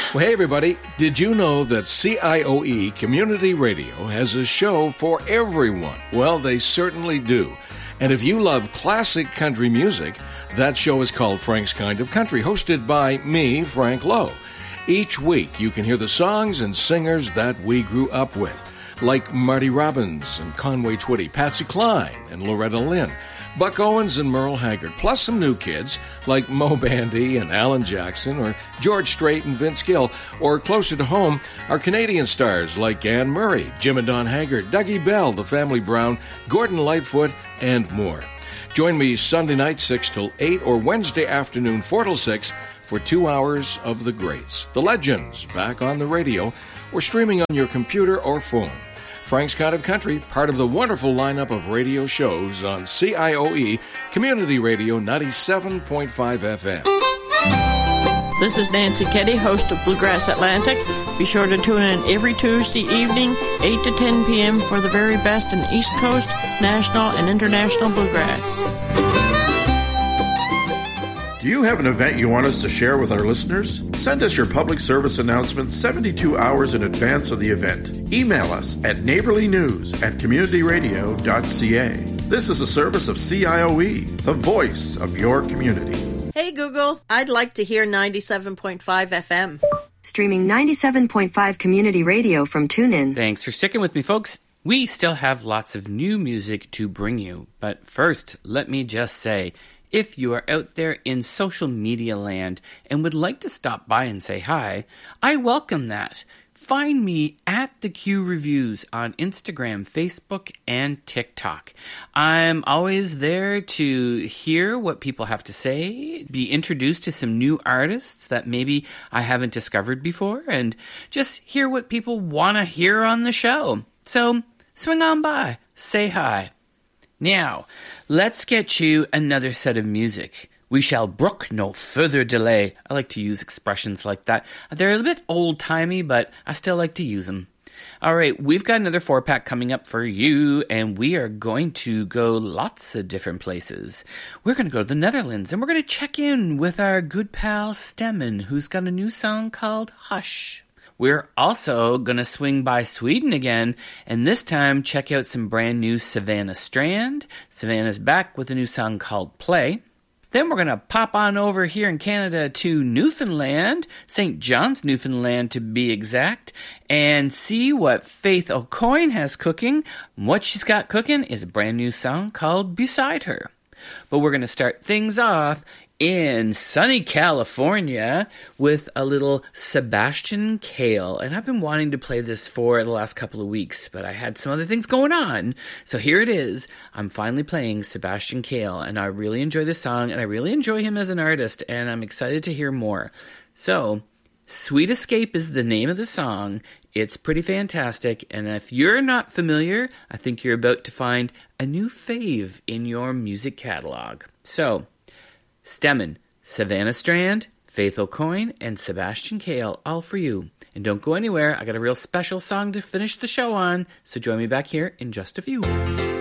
Well, hey, everybody. Did you know that CIOE Community Radio has a show for everyone? Well, they certainly do. And if you love classic country music, that show is called Frank's Kind of Country, hosted by me, Frank Lowe. Each week, you can hear the songs and singers that we grew up with, like Marty Robbins and Conway Twitty, Patsy Cline and Loretta Lynn, Buck Owens and Merle Haggard, plus some new kids like Mo Bandy and Alan Jackson, or George Strait and Vince Gill, or closer to home, our Canadian stars like Anne Murray, Jim and Don Haggard, Dougie Bell, The Family Brown, Gordon Lightfoot, and more. Join me Sunday night 6 till 8 or Wednesday afternoon 4 till 6 for 2 hours of the greats, the legends, back on the radio or streaming on your computer or phone. Frank's Kind of Country, part of the wonderful lineup of radio shows on CIOE Community Radio 97.5 FM. This is Nancy Keddy, host of Bluegrass Atlantic. Be sure to tune in every Tuesday evening, 8 to 10 p.m. for the very best in East Coast, national, and international bluegrass. Do you have an event you want us to share with our listeners? Send us your public service announcement 72 hours in advance of the event. Email us at neighborlynews@communityradio.ca. This is a service of CIOE, the voice of your community. Hey Google, I'd like to hear 97.5 FM. Streaming 97.5 community radio from TuneIn. Thanks for sticking with me, folks. We still have lots of new music to bring you. But first, let me just say, if you are out there in social media land and would like to stop by and say hi, I welcome that. Find me at The Q Reviews on Instagram, Facebook, and TikTok. I'm always there to hear what people have to say, be introduced to some new artists that maybe I haven't discovered before, and just hear what people want to hear on the show. So swing on by, say hi. Now, let's get you another set of music. We shall brook no further delay. I like to use expressions like that. They're a bit old-timey, but I still like to use them. All right, we've got another 4-pack coming up for you, and we are going to go lots of different places. We're going to go to the Netherlands, and we're going to check in with our good pal Stemmen, who's got a new song called Hush. We're also going to swing by Sweden again, and this time check out some brand new Savannah Strand. Savannah's back with a new song called Play. Then we're going to pop on over here in Canada to Newfoundland, St. John's, Newfoundland to be exact, and see what Faith O'Coin has cooking. What she's got cooking is a brand new song called Beside Her. But we're going to start things off in sunny California with a little Sebastian Cale. And I've been wanting to play this for the last couple of weeks, but I had some other things going on. So here it is. I'm finally playing Sebastian Cale, and I really enjoy this song, and I really enjoy him as an artist, and I'm excited to hear more. So, Sweet Escape is the name of the song. It's pretty fantastic, and if you're not familiar, I think you're about to find a new fave in your music catalog. So, Stemmen, Savannah Strand, Faith O'Coin, and Sebastian Cale, all for you. And don't go anywhere, I got a real special song to finish the show on, so join me back here in just a few.